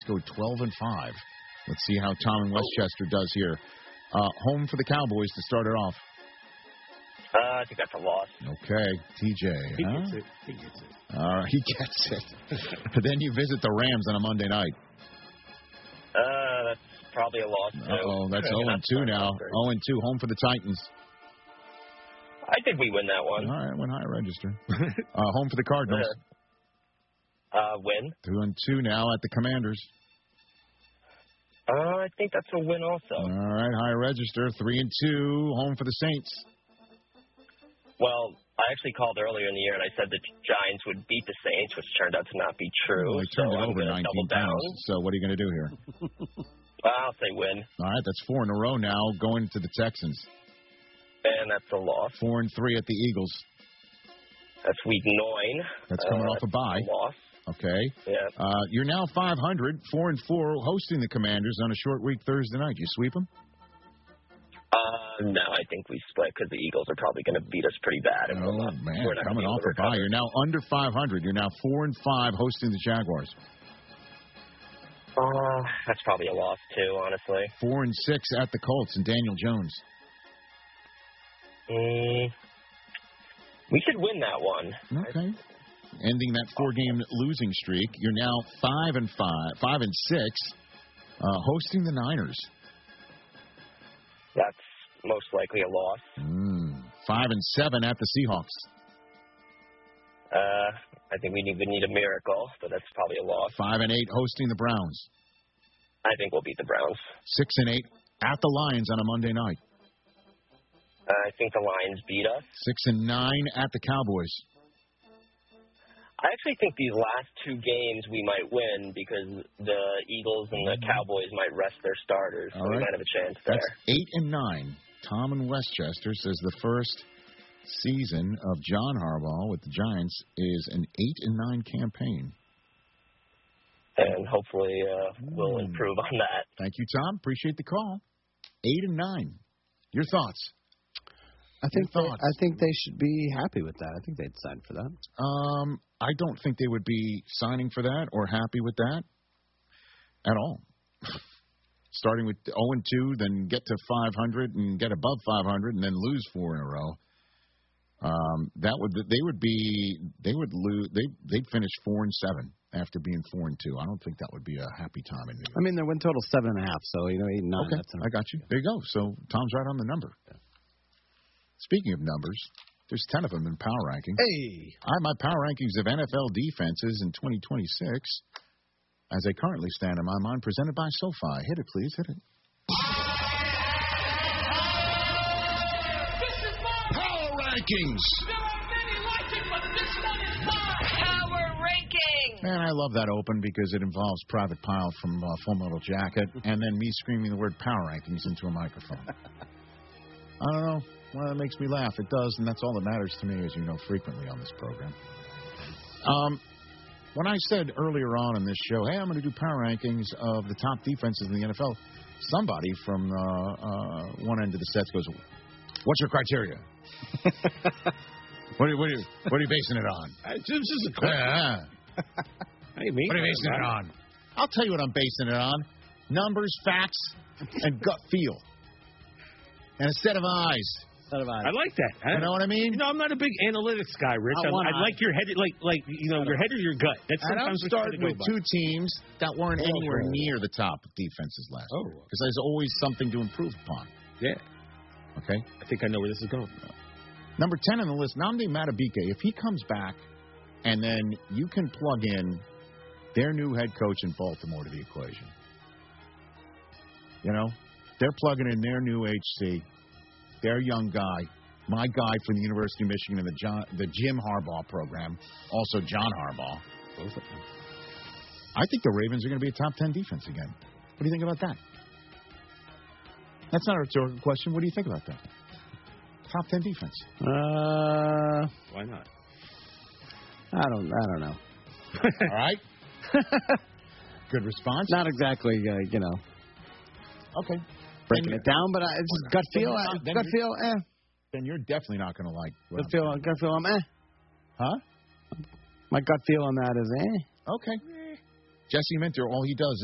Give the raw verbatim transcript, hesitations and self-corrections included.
go twelve and five. Let's see how Tom in Westchester does here. Uh, home for the Cowboys to start it off. Uh, I think that's a loss. Okay, T J. He huh? gets it. He gets it. All right, he gets it. But then you visit the Rams on a Monday night. Uh, that's probably a loss, too. Uh-oh, that's oh and two now. oh and two, home for the Titans. I think we win that one. All right, went high register. uh, home for the Cardinals. Uh, win. Two and two now at the Commanders. Uh, I think that's a win also. All right, high register. Three and two, home for the Saints. Well, I actually called earlier in the year, and I said the Giants would beat the Saints, which turned out to not be true. Well, they turned so it over nineteen times. So what are you going to do here? I'll say win. All right, that's four in a row now going to the Texans. And that's a loss. Four and three at the Eagles. That's week nine. That's coming uh, off a bye. A loss. Okay. Yeah. Uh, you're now five hundred, four and four, hosting the Commanders on a short week Thursday night. You sweep them? Uh, no, I think we split because the Eagles are probably going to beat us pretty bad. And Oh, we're not, man, we're not coming off a bye. You're now under five hundred. You're now four and five, hosting the Jaguars. Uh, that's probably a loss, too, honestly. Four and six at the Colts and Daniel Jones. Mm, we should win that one. Okay. Ending that four-game losing streak, you're now five and five, five and six, uh, hosting the Niners. That's most likely a loss. Mm, five and seven at the Seahawks. Uh, I think we need we need a miracle, but that's probably a loss. Five and eight hosting the Browns. I think we'll beat the Browns. Six and eight at the Lions on a Monday night. Uh, I think the Lions beat us. Six and nine at the Cowboys. I actually think these last two games we might win because the Eagles and the Cowboys might rest their starters, so All right. we might have a chance there. That's eight and nine. Tom in Westchester says the first season of John Harbaugh with the Giants is an eight and nine campaign. And hopefully uh, we'll Mm. improve on that. Thank you, Tom. Appreciate the call. Eight and nine. Your thoughts? I think Your they, thoughts? I think they should be happy with that. I think they'd sign for that. Um, I don't think they would be signing for that or happy with that at all. Starting with oh and two, then get to five hundred and get above five hundred, and then lose four in a row. Um, that would they would be they would lose they they'd finish four and seven after being four and two. I don't think that would be a happy time in New York. I mean, their win total seven and a half, so you know, eight and nine. Okay, That's I got you. There you go. So Tom's right on the number. Speaking of numbers, there's ten of them in power rankings. Hey, I have my power rankings of N F L defenses in twenty twenty-six, as they currently stand in my mind, presented by SoFi. Hit it, please. Hit it. Power rankings. Power ranking. Man, I love that open because it involves Private Pile from uh, Full Metal Jacket and then me screaming the word power rankings into a microphone. I don't know. Well, it makes me laugh. It does, and that's all that matters to me, as you know, frequently on this program. Um, when I said earlier on in this show, hey, I'm going to do power rankings of the top defenses in the N F L, somebody from uh, uh, one end of the set goes, what's your criteria? what, are you, what, are you, what are you basing it on? It's just a question. Yeah. Hey, me. What are you basing it on? I'll tell you what I'm basing it on. Numbers, facts, and gut feel. And a set of eyes. Set of eyes. I like that. I, You know what I mean? You know, I'm not a big analytics guy, Rich. I I, want I like your head, like, like you know, your head or your gut. That's And I'm sometimes what you starting gotta with go two teams that weren't Oh. anywhere near the top defenses last Oh. year. Because there's always something to improve upon. by. Yeah, Okay? I think I know where this is going. Number ten on the list, Nnamdi Madubuike. If he comes back and then you can plug in their new head coach in Baltimore to the equation. You know? They're plugging in their new H C, their young guy, my guy from the University of Michigan in the John, the Jim Harbaugh program, also John Harbaugh. I think the Ravens are going to be a top ten defense again. What do you think about that? That's not a rhetorical question. What do you think about that? Top ten defense. Uh, Why not? I don't. I don't know. All right. Good response. Not exactly. Uh, you know, Okay. breaking Then it down, but I, it's just gut Then feel. you're I, not- then gut you're- feel. Eh. Then you're definitely not going to like. what Gut I'm feel. Gut feel. I'm eh. Huh? My gut feel on that is eh. Okay. Jesse Minter, all he does